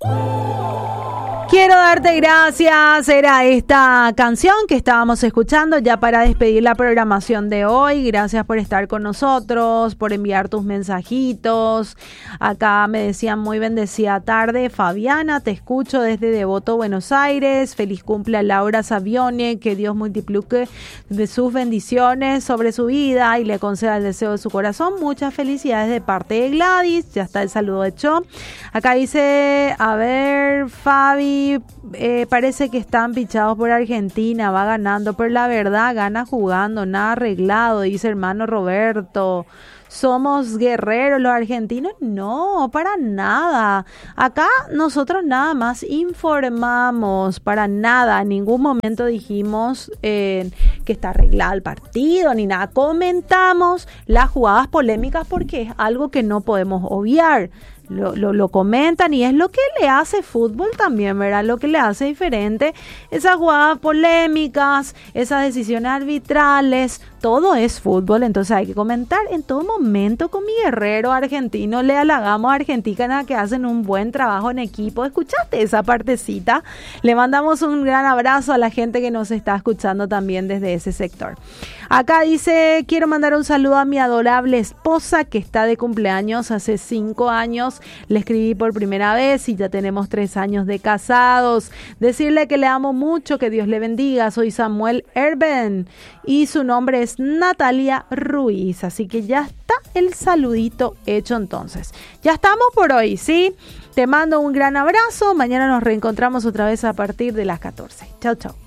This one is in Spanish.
Quiero darte gracias, era esta canción que estábamos escuchando ya para despedir la programación de hoy. Gracias por estar con nosotros, por enviar tus mensajitos. Acá me decían muy bendecida tarde. Fabiana, te escucho desde Devoto, Buenos Aires. Feliz cumple a Laura Savione, que Dios multiplique de sus bendiciones sobre su vida y le conceda el deseo de su corazón. Muchas felicidades de parte de Gladys. Ya está el saludo hecho. Acá dice, a ver, Fabi, parece que están pichados por Argentina, va ganando, pero la verdad gana jugando, nada arreglado, dice hermano Roberto. ¿Somos guerreros los argentinos? No, para nada. Acá nosotros nada más informamos, para nada. En ningún momento dijimos que está arreglado el partido, ni nada. Comentamos las jugadas polémicas porque es algo que no podemos obviar. Lo comentan y es lo que le hace fútbol también, ¿verdad? Lo que le hace diferente, esas jugadas polémicas, esas decisiones arbitrales, todo es fútbol, entonces hay que comentar en todo momento con mi guerrero argentino. Le halagamos a Argentina que hacen un buen trabajo en equipo. ¿Escuchaste esa partecita? Le mandamos un gran abrazo a la gente que nos está escuchando también desde ese sector. Acá dice, quiero mandar un saludo a mi adorable esposa que está de cumpleaños hace 5 años. Le escribí por primera vez y ya tenemos 3 años de casados. Decirle que le amo mucho, que Dios le bendiga. Soy Samuel Erben y su nombre es Natalia Ruiz. Así que ya está el saludito hecho entonces. Ya estamos por hoy, ¿sí? Te mando un gran abrazo. Mañana nos reencontramos otra vez a partir de las 14. Chau, chau.